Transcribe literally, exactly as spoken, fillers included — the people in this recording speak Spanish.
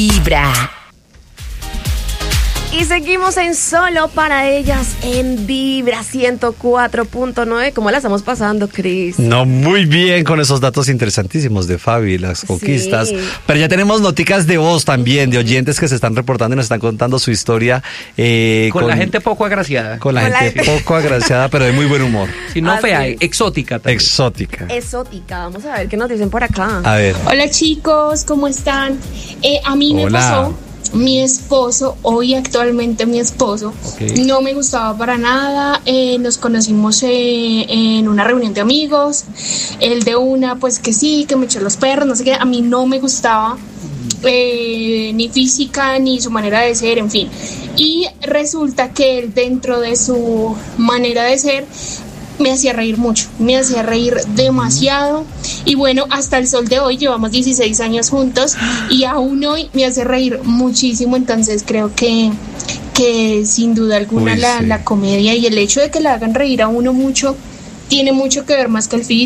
Vibra. Y seguimos en Solo para Ellas en Vibra ciento cuatro punto nueve. ¿Cómo la estamos pasando, Cris? No, muy bien con esos datos interesantísimos de Fabi, las conquistas. Sí. Pero ya tenemos noticas de voz también, de oyentes que se están reportando y nos están contando su historia. Eh, con, con la gente poco agraciada. Con la con gente la... poco agraciada, pero de muy buen humor. Si no fea, exótica también. Exótica. Exótica. Vamos a ver qué nos dicen por acá. A ver. Hola chicos, ¿cómo están? Eh, a mí me Hola. pasó... Mi esposo, hoy actualmente mi esposo, okay. no me gustaba para nada, eh, nos conocimos eh, en una reunión de amigos, él de una, pues que sí, que me echó los perros, no sé qué, a mí no me gustaba, eh, ni física, ni su manera de ser, en fin, y resulta que él dentro de su manera de ser, me hacía reír mucho, me hacía reír demasiado y bueno, hasta el sol de hoy llevamos dieciséis años juntos y aún hoy me hace reír muchísimo, entonces creo que, que sin duda alguna Uy, la, sí. la comedia y el hecho de que le hagan reír a uno mucho tiene mucho que ver más que el físico.